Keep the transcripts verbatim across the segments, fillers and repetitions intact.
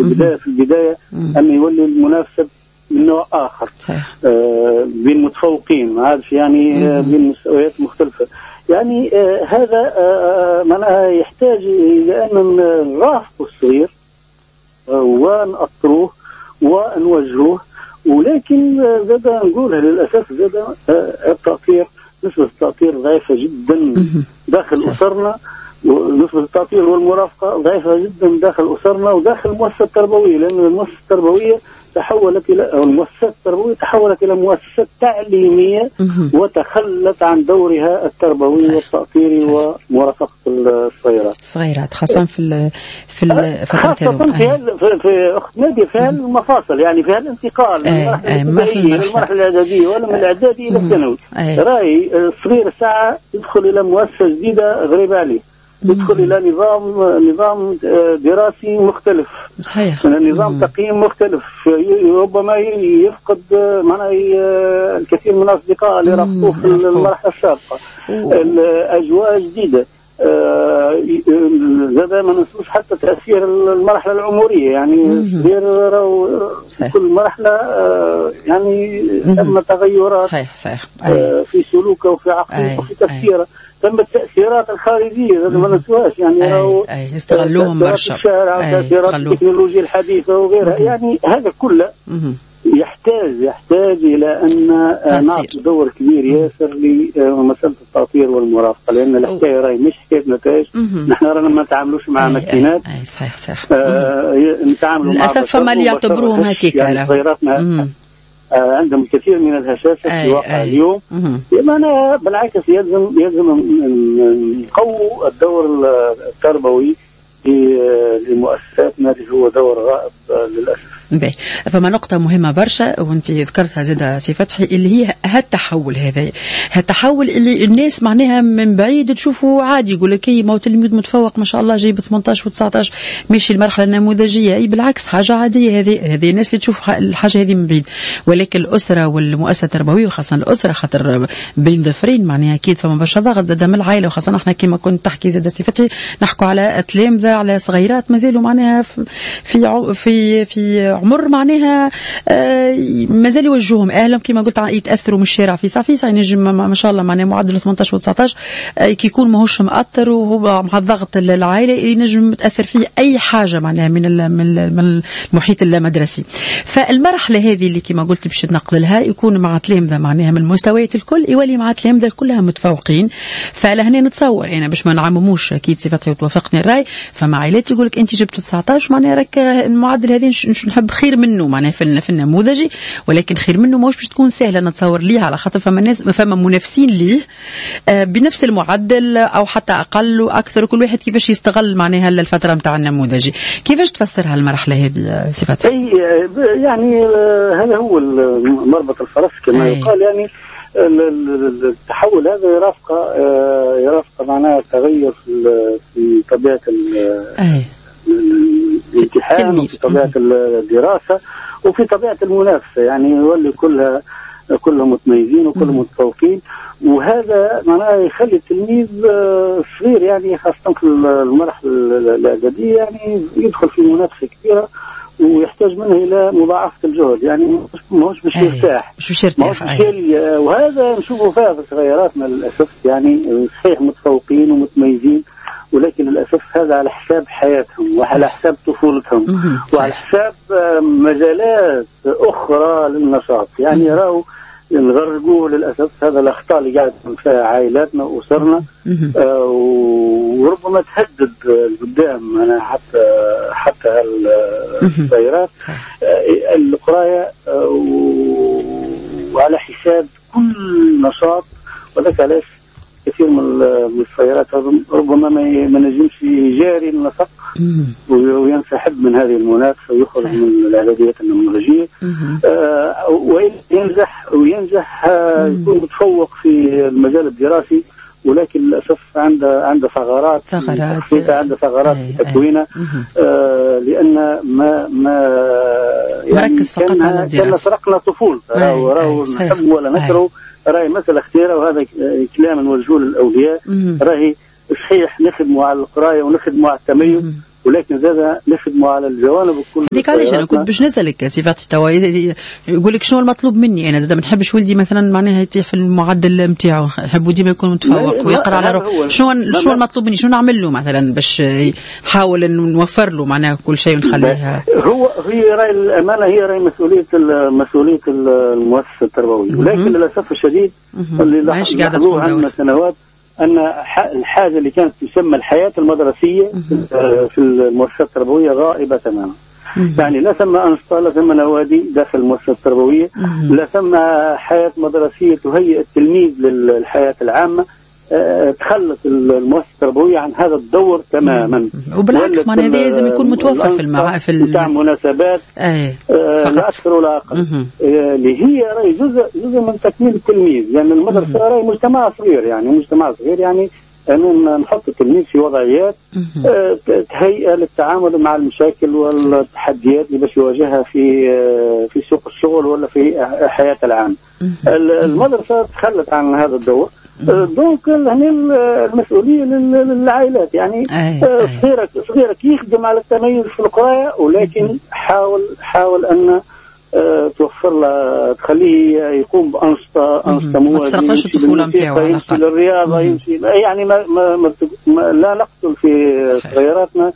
البداية في البداية أن يولي المنافسة من نوع آخر آه بين متفوقين، ما عادش يعني آه بين مستويات مختلفة. يعني آه هذا آه معناها يحتاج إلى أن نرافقوا الصغير آه ونأطروه ونوجهوه. ولكن آه زاد نقولها للأسف زاد آه التأطير، نسبة التأطير ضعيفة جدا داخل أسرنا، ونسبة التأطير والمرافقة ضعيفة جدا داخل أسرنا وداخل المؤسسة التربوية، لأن المؤسسة التربوية تحولت إلى أو المؤسسات التربوية تحولت إلى مؤسسات تعليمية وتخلت عن دورها التربوي والتأطيري ومرافقة الصغيرات. الصغيرات خاصة في في الفترات خاصة في في, في أخت نادية في المفاصل، يعني في الانتقال من المرحلة الإعدادية ولا من الإعدادي إلى الثانوي. رأي الصغير ساعة يدخل إلى مؤسسة جديدة غريبة عليه، يدخل إلى نظام نظام دراسي مختلف، صحيح. نظام تقييم مختلف، ربما يفقد معنا الكثير من الأصدقاء اللي رافقوه في المرحلة السابقة، الأجواء جديدة. زاد ما ننسوش حتى تأثير المرحلة العمرية، يعني في كل مرحلة يعني تم تغيرات صحيح صحيح. في سلوكه وفي عقله وفي تفكيره، تم التأثيرات الخارجية هذا ما ننسوهاش، يعني أي أي يستغلوهم برشا، تأثيرات التكنولوجيا الحديثة وغيرها. يعني هذا كله يحتاج يحتاج إلى أن نعطي دور كبير ياسر لمسألة التأطير والمرافقة، لأن الحكاية راهي مش حكاية نتائج. نحن رانا ما نتعاملوش مع ماكينات، أي صحيح صحيح. آه نتعاملوا للأسف فما اللي يعتبروهم هكيك، يعني صغيراتنا آه عندهم الكثير من الهشاشة في الواقع اليوم. أنا بالعكس يلزم يلزم نقوي الدور التربوي لمؤسساتنا اللي هو دور غائب للأسف. باهي، فما نقطة مهمة برشا وانت ذكرتها زادة سي فتحي، اللي هي هالتحول هذا، هالتحول اللي الناس معناها من بعيد تشوفوا عادي، يقول لك اي ما هو تلميذ متفوق ما شاء الله جايب ثمانية عشر و19 ماشي المرحلة النموذجية، اي بالعكس حاجة عادية. هذه هذه الناس اللي تشوف الحاجة هذه من بعيد، ولكن الأسرة والمؤسسة التربوية وخاصة الأسرة خاطر بين ظفرين معناها أكيد فما برشا ضغط زاد من العائلة، وخاصة احنا كما كنت تحكي زادة سي فتحي نحكوا على تلامذة على صغيرات مازالوا معناها في في في عمر معناها آه مازال يوجهوهم اهلهم كما قلت يتاثروا من الشارع في صافي ينجم ما شاء الله معناها معدل ثمانية عشر و19 آه كي يكون ماهوش مأثر وهو مع الضغط العائلي ينجم يتاثر فيه اي حاجه معناها من من المحيط اللامدرسي. فالمرحله هذه اللي كما قلت باش تنقل لها يكون مع تلامذه معناها من المستويات الكل، يولي مع تلامذه كلها متفوقين. فلهنا نتصور انا يعني باش ما نعمموش اكيد صفتي وتوافقني الراي، فمع عائلات يقول لك انت جبت تسعطاش معناها راك المعدل هذه نحب خير منه معناها في النموذجي، ولكن خير منه ماهوش باش تكون سهله نتصور ليه، على خاطر فما ناس فما منافسين ليه بنفس المعدل او حتى اقل واكثر، كل واحد كيفاش يستغل معناها الفتره نتاع النموذجي. كيفاش تفسرها المرحله هذه صفتها؟ يعني هذا هو مربط الفرس كما أي. يقال، يعني التحول هذا يرافق يرافق معناها تغير في في طبيعه الامتحان وفي طبيعة الدراسة وفي طبيعة المنافسة، يعني يولي كلها كلهم متميزين وكلهم متفوقين، وهذا معناه يخلي التلميذ صغير يعني خاصة في المرحلة الإعدادية يعني يدخل في منافسة كبيرة ويحتاج منه إلى مضاعفة الجهد، يعني ماهوش باش يرتاح مش باش يرتاح. وهذا نشوفه فيها في صغيراتنا للأسف، يعني صحيح متفوقين ومتميزين، ولكن للأسف هذا على حساب حياتهم وعلى حساب طفولتهم وعلى حساب مجالات أخرى للنشاط، يعني راهو نغرقوه للأسف. هذا الأخطاء اللي قاعد فيها عائلاتنا وأسرنا، آه وربما تهدد قدام أنا حتى حتى الصغيرات آه القراية آه وعلى حساب كل نشاط. وذلك علاش كثير من السيارات ربما ما نجمش يجاري النسق وينسحب من هذه المنافسة ويخرج من الإعداديات النموذجية، آه وينجح وينجح آه يكون متفوق في المجال الدراسي، ولكن للأسف عنده عنده ثغرات ثغرات عنده ثغرات في تكوينه، آه لأن ما ما يعني مركز فقط على الدراسة. كنا سرقنا طفولته راهو نحب ولا نكره، راهي مسألة اختيار، وهذا كلام نوجهه للأولياء. راهي صحيح نخدموا على القراية ونخدموا على التميز، ولكن زاد نخدموا على الجوانب الكل. هذيك علاش انا كنت باش نسالك سي فتحي توا يقول لك شنو المطلوب مني انا زاد ما نحبش ولدي مثلا معناها يطيح في المعدل نتاعو، نحبوا ديما يكون متفوق ويقرا على روحه. شنو شنو المطلوب مني؟ شنو نعمل له مثلا باش نحاول نوفر له معناها كل شيء ونخليها؟ هو هي راي الامانه، هي راي مسؤوليه مسؤوليه المؤسسه التربويه، ولكن للاسف الشديد اللي لاحظوه عندنا سنوات أن الحاجة اللي كانت تسمى الحياة المدرسية في المؤسسات التربوية غائبة تماما. يعني لا ثم أنشطة، لا ثم نوادي داخل المؤسسة التربوية، لا ثم حياة مدرسية تهيئ التلميذ للحياة العامة. تخلت المؤسسة التربوية عن هذا الدور تماما، وبالعكس معناها هذا لازم يكون متوفر في المع... في بتاع مناسبات أيه. آه لا أكثر ولا أقل، اللي هي راي جزء جزء من تكميل التلميذ. يعني يعني المدرسة راي مجتمع صغير، يعني مجتمع صغير يعني أن نحط التلميذ في وضعيات آه تهيئة للتعامل مع المشاكل والتحديات اللي باش يواجهها في آه في سوق الشغل ولا في حياته العامة. المدرسة تخلت عن هذا الدور، دونك هنا المسؤوليه للعائلات. يعني صغيرك صغيرك يخدم على التميز في القرايه، ولكن حاول حاول ان توفر له، تخليه يقوم بانشطه انشطه موازيه، ما تسرقش الطفوله نتاعو على يمشي للرياضه، يمشي يعني ما, ما, ما, ما لا نقتل في صغيراتنا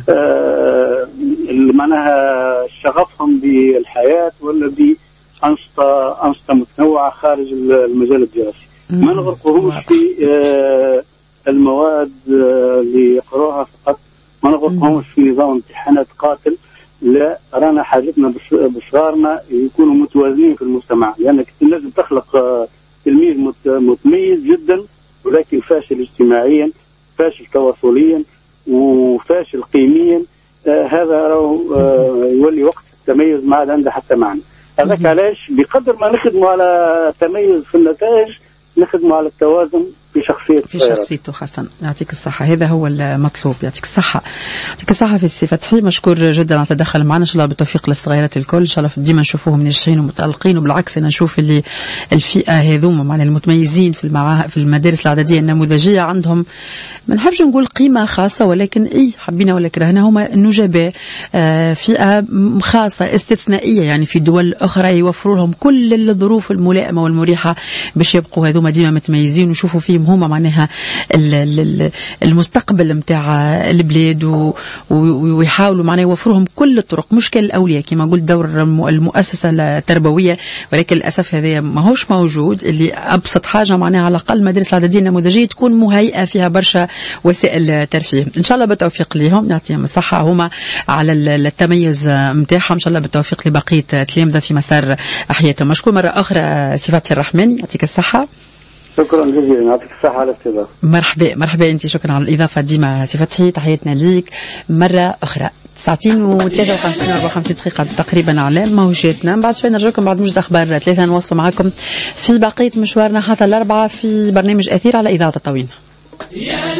اللي معناها شغفهم بالحياه ولا بانشطه انشطه متنوعه خارج المجال الدراسي. ما نغرقهمش في آه المواد آه اللي يقروها فقط، ما نغرقهمش في نظام امتحانات قاتل. لا، رانا حاجتنا بصغارنا يكونوا متوازنين في المجتمع، لأنك يعني لازم تخلق آه تلميذ متميز جدا ولكن فاشل اجتماعيا، فاشل تواصليا، وفاشل قيميا. آه هذا آه يولي وقت التميز ما عاد عنده حتى معنى. هذاك علاش بقدر ما نخدموا على تميز في النتائج نخدموا على التوازن في شخصيته في شخصيته حسن. يعطيك الصحة، هذا هو المطلوب. يعطيك الصحة، يعطيك الصحة في السي فتحي. مشكور جدا على التدخل معنا، إن شاء الله بالتوفيق للصغيرات الكل، إن شاء الله ديما نشوفوهم ناجحين ومتألقين. وبالعكس أنا نشوف اللي الفئة هذوما معنا المتميزين في المعاهد في المدارس الإعدادية النموذجية عندهم ما نحبش نقول قيمة خاصة، ولكن إيه حبينا ولا كرهنا هما النجباء، آه فئة خاصة استثنائية يعني في دول أخرى يوفروا لهم كل الظروف الملائمة والمريحة باش يبقوا هذوما ديما متميزين ونشوفوا فيهم هما معناها المستقبل متاع البلاد، ويحاولوا معناها يوفرهم كل الطرق، مش كالأولياء كما قلت دور المؤسسة التربوية، ولكن للأسف هذا ما هوش موجود. اللي أبسط حاجة معناها على الأقل مدارس الإعدادية النموذجية تكون مهيئة فيها برشا وسائل ترفيه. إن شاء الله بالتوفيق لهم، يعطيهم الصحة هما على التميز متاعهم، إن شاء الله بالتوفيق لبقية تلامذة في مسار حياتهم. مشكور مرة أخرى سي فتحي الرحمن، يعطيك الصحة. شكرا جزيلا، يعطيك الصحة على الاستضافة. مرحبا مرحبا انت، شكرا على الإضافة ديما سي فتحي، تحياتنا ليك مرة أخرى. ساعتين وثلاثة وخمسين أربعة وخمسين دقيقة تقريبا على موجاتنا. بعد شوي نرجعكم بعد موجز أخبار ثلاثة نوصل معكم في بقية مشوارنا حتى الأربعة في برنامج أثير على إذاعة الطويل.